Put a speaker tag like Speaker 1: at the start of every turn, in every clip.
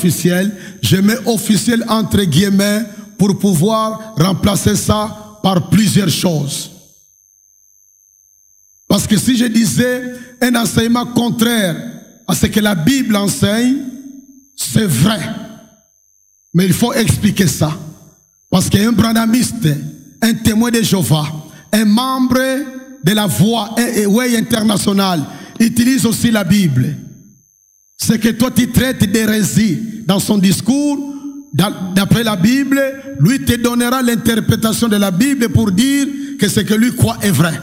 Speaker 1: officiel. Je mets officiel entre guillemets pour pouvoir remplacer ça par plusieurs choses. Parce que si je disais un enseignement contraire à ce que la Bible enseigne, c'est vrai. Mais il faut expliquer ça. Parce qu'un branhamiste, un témoin de Jéhovah, un membre de la Voix Way internationale, utilise aussi la Bible. Ce que toi tu traites d'hérésie dans son discours, d'après la Bible, lui te donnera l'interprétation de la Bible pour dire que ce que lui croit est vrai.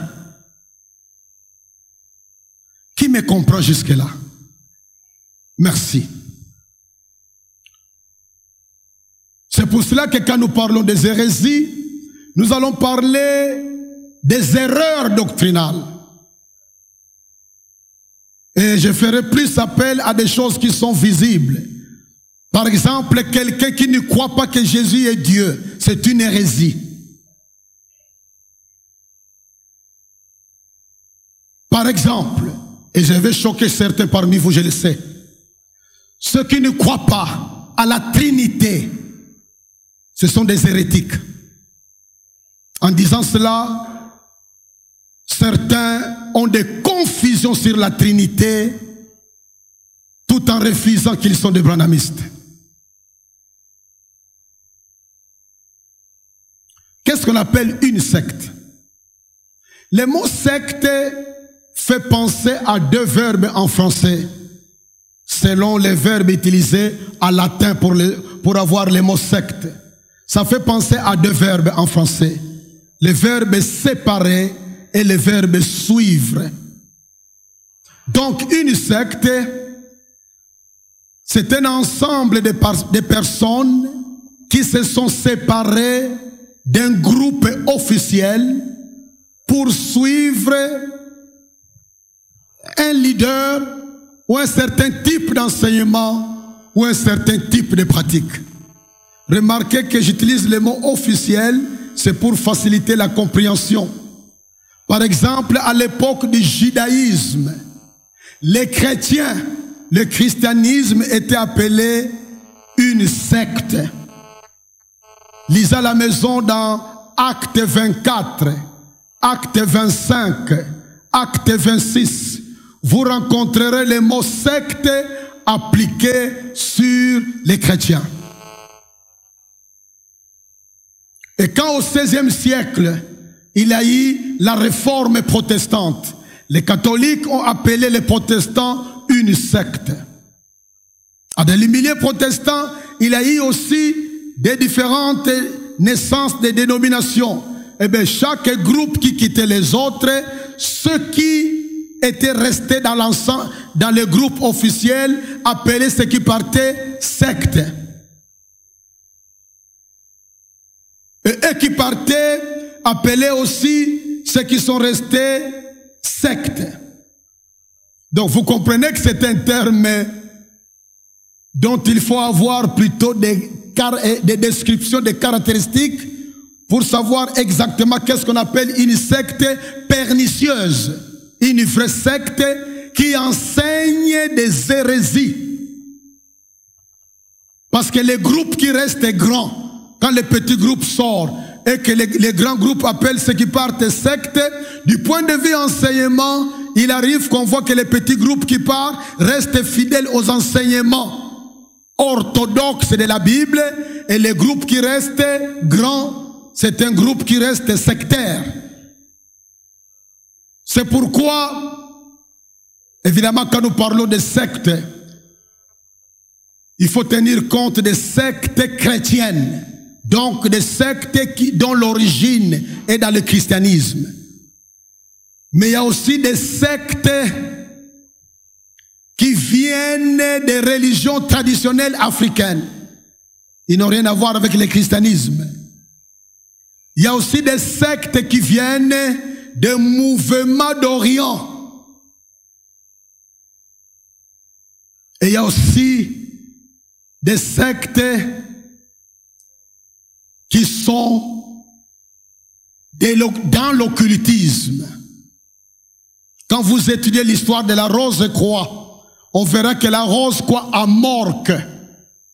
Speaker 1: Qui me comprend jusque-là? Merci. C'est pour cela que quand nous parlons des hérésies, nous allons parler des erreurs doctrinales. Et je ferai plus appel à des choses qui sont visibles. Par exemple, quelqu'un qui ne croit pas que Jésus est Dieu, c'est une hérésie. Par exemple, et je vais choquer certains parmi vous, je le sais, ceux qui ne croient pas à la Trinité, ce sont des hérétiques. En disant cela, certains ont des confusions sur la Trinité tout en refusant qu'ils sont des branhamistes. Qu'est-ce qu'on appelle une secte? Le mot secte fait penser à deux verbes en français, selon les verbes utilisés en latin pour avoir le mot secte. Ça fait penser à deux verbes en français, le verbe séparer et le verbe suivre. Donc une secte, c'est un ensemble de personnes qui se sont séparées d'un groupe officiel pour suivre un leader ou un certain type d'enseignement ou un certain type de pratique. Remarquez que j'utilise le mot officiel, c'est pour faciliter la compréhension. Par exemple, à l'époque du judaïsme, les chrétiens, le christianisme était appelé une secte. Lisez à la maison dans Acte 24, Acte 25, Acte 26. Vous rencontrerez le mot secte appliqué sur les chrétiens. Et quand au XVIe siècle, il y a eu la réforme protestante, les catholiques ont appelé les protestants une secte. Dans les milieux protestants, il y a eu aussi des différentes naissances des dénominations. Et bien, chaque groupe qui quittait les autres, ceux qui étaient restés dans l'ensemble, dans le groupe officiel, appelaient ceux qui partaient secte. Et eux qui partaient appelaient aussi ceux qui sont restés secte. Donc vous comprenez que c'est un terme dont il faut avoir plutôt des descriptions, des caractéristiques pour savoir exactement qu'est-ce qu'on appelle une secte pernicieuse. Une vraie secte qui enseigne des hérésies. Parce que les groupes qui restent grands, quand le petit groupe sort et que les grands groupes appellent ceux qui partent secte, du point de vue enseignement, il arrive qu'on voit que les petits groupes qui partent restent fidèles aux enseignements orthodoxes de la Bible, et les groupes qui restent grands, c'est un groupe qui reste sectaire. C'est pourquoi, évidemment, quand nous parlons de sectes, il faut tenir compte des sectes chrétiennes, donc des sectes dont l'origine est dans le christianisme. Mais il y a aussi des sectes qui viennent des religions traditionnelles africaines. Ils n'ont rien à voir avec le christianisme. Il y a aussi des sectes qui viennent des mouvements d'Orient. Et il y a aussi des sectes qui sont dans l'occultisme. Quand vous étudiez l'histoire de la rose croix, on verra que la rose croix amorque